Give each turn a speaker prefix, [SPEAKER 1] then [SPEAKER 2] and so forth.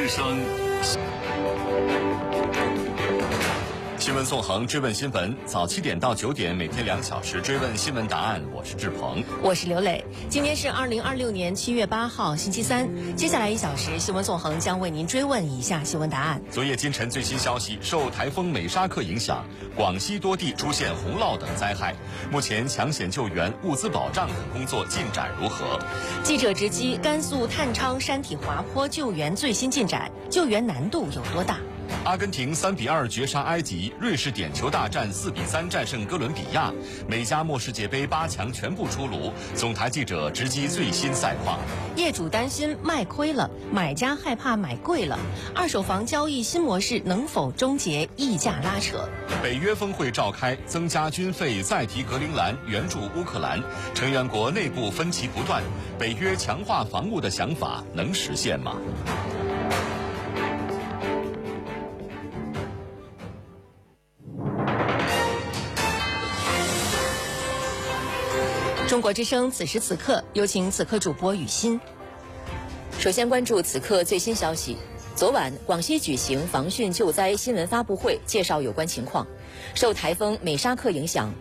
[SPEAKER 1] 之声。新闻纵横，追问新闻，早7点到9点，每天2小时追问新闻答案。我是志鹏，
[SPEAKER 2] 我是刘磊。今天是2026年7月8号，星期三。接下来1小时，新闻纵横将为您追问以下新闻答案。
[SPEAKER 1] 昨夜今晨最新消息，受台风美沙克影响，广西多地出现洪涝等灾害。目前抢险救援、物资保障等工作进展如何？
[SPEAKER 2] 记者直击甘肃探昌山体滑坡救援最新进展，救援难度有多大？
[SPEAKER 1] 阿根廷3-2绝杀埃及，瑞士点球大战4-3战胜哥伦比亚，美加墨世界杯8强全部出炉。总台记者直击最新赛况。
[SPEAKER 2] 业主担心卖亏了，买家害怕买贵了，二手房交易新模式能否终结溢价拉扯？
[SPEAKER 1] 北约峰会召开，增加军费再提格陵兰援助乌克兰，成员国内部分歧不断，北约强化防务的想法能实现吗？
[SPEAKER 2] 中国之声此时此刻，有请此刻主播雨欣。首先关注此刻最新消息。昨晚，广西举行防汛救灾新闻发布会，介绍有关情况。受台风美沙克影响，